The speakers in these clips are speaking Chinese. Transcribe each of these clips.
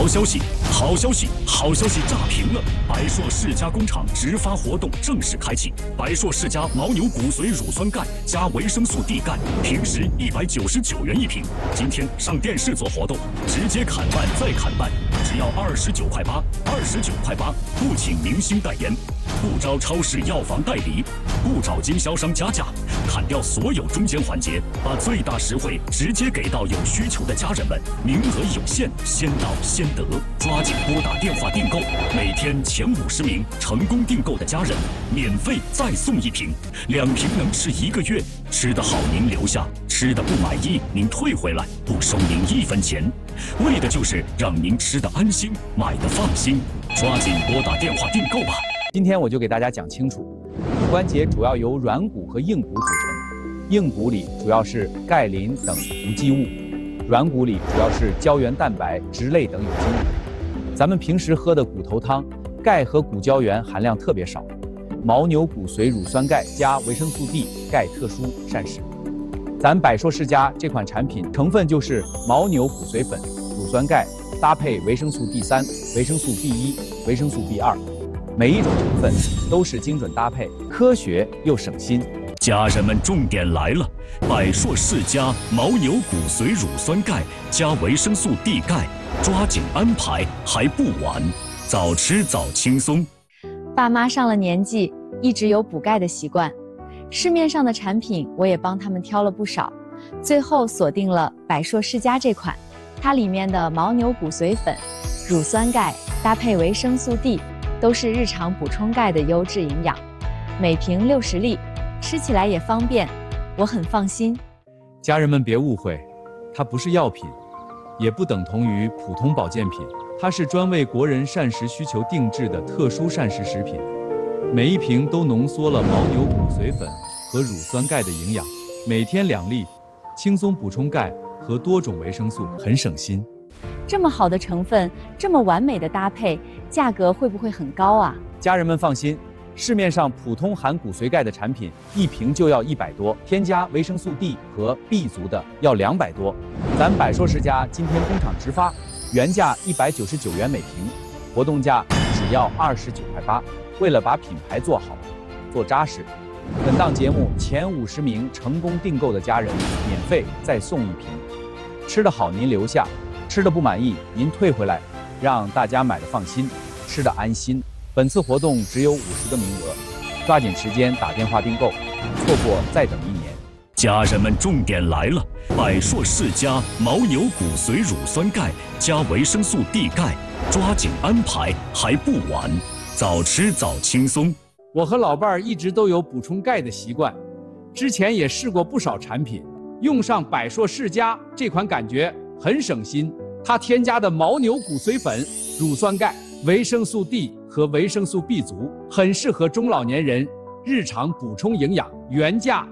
好消息，好消息，好消息炸屏了！百硕世家工厂直发活动正式开启，百硕世家牦牛骨髓乳酸钙加维生素 D 钙，平时199元一瓶，今天上电视做活动，直接砍半再砍半，只要29块8，29块8，不请明星代言，不招超市药房代理，不找经销商加价，砍掉所有中间环节，把最大实惠直接给到有需求的家人们，名额有限，先到先得，抓紧拨打电话订购，每天前50名成功订购的家人，免费再送1瓶，2瓶能吃1个月，吃得好您留下，吃得不满意您退回来，不收您1分钱，为的就是让您吃得安心，买得放心，抓紧拨打电话订购吧。 今天我就给大家讲清楚，骨关节主要由软骨和硬骨组成，硬骨里主要是钙、磷等无机物，软骨里主要是胶原蛋白、脂类等有机物。咱们平时喝的骨头汤，钙和骨胶原含量特别少，牦牛骨髓乳酸钙加维生素 D 钙特殊膳食。咱百硕世家这款产品成分就是牦牛骨髓粉、乳酸钙搭配维生素 D3、维生素 B1、维生素 B2。每一种成分都是精准搭配，科学又省心。 家人们，重点来了！百硕世家牦牛骨髓乳酸钙加维生素 D 钙，抓紧安排，还不晚。早吃早轻松。 爸妈上了年纪，一直有补钙的习惯，市面上的产品我也帮他们挑了不少，最后锁定了百硕世家这款。它里面的牦牛骨髓粉、乳酸钙搭配维生素 D。都是日常补充钙的优质营养，每瓶60粒，吃起来也方便，我很放心。 家人们别误会，它不是药品，也不等同于普通保健品，它是专为国人膳食需求定制的特殊膳食食品。每一瓶都浓缩了牦牛骨髓粉和乳酸钙的营养，每天2粒，轻松补充钙和多种维生素，很省心。 这么好的成分，这么完美的搭配，价格会不会很高啊？ 家人们放心，市面上普通含骨髓钙的产品1瓶就要100多，添加维生素 D 和 B 族的要200多。咱百硕世家今天工厂直发，原价199元每瓶，活动价只要29块8。为了把品牌做好、做扎实，本档节目前50名成功订购的家人免费再送1瓶。吃得好您留下，吃的不满意您退回来，让大家买的放心，吃的安心。本次活动只有50个名额，抓紧时间打电话订购，错过再等1年。 家人们，重点来了！百硕世家牦牛骨髓乳酸钙加维生素 D 钙，抓紧安排，还不晚。早吃早轻松。 我和老伴儿一直都有补充钙的习惯，之前也试过不少产品，用上百硕世家这款感觉很省心。它添加的牦牛骨髓粉、乳酸钙、维生素 D 和维生素 B 族，很适合中老年人日常补充营养。原价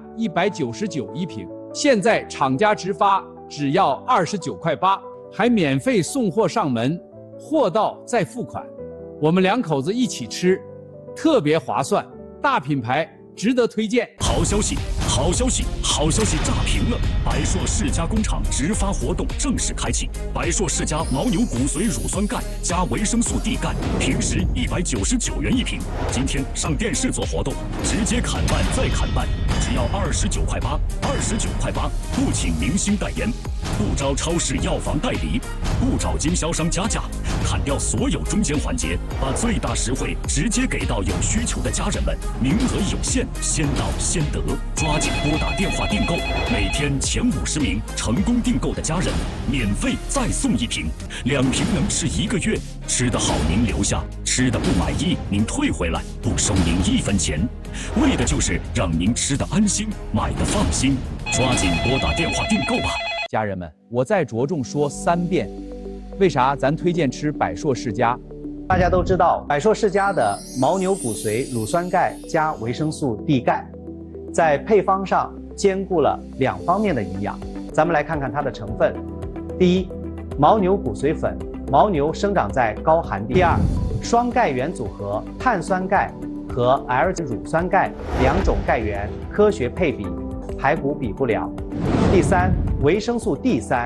199一瓶，现在厂家直发只要29块8，还免费送货上门，货到再付款。我们2口子一起吃，特别划算，大品牌值得推荐。 好消息，好消息，好消息炸屏了！百硕世家工厂直发活动正式开启，百硕世家牦牛骨髓乳酸钙加维生素 D 钙，平时199元一瓶，今天上电视做活动，直接砍半再砍半，只要29块8，29块8，不请明星代言，不招超市药房代理，不找经销商加价，砍掉所有中间环节，把最大实惠直接给到有需求的家人们，名额有限，先到先得，抓紧拨打电话订购，每天前50名成功订购的家人，免费再送1瓶，2瓶能吃1个月，吃得好您留下，吃得不满意您退回来，不收您1分钱，为的就是让您吃得安心，买得放心，抓紧拨打电话订购吧。 家人们，我再着重说3遍，为啥咱推荐吃百硕世家？ 大家都知道，百硕世家的牦牛骨髓乳酸钙加维生素 D 钙，在配方上兼顾了2方面的营养。咱们来看看它的成分。第一，牦牛骨髓粉，牦牛生长在高寒地。第二，双钙原组合，碳酸钙和 L 乳酸钙2种钙源科学配比，排骨比不了。第三，维生素 D3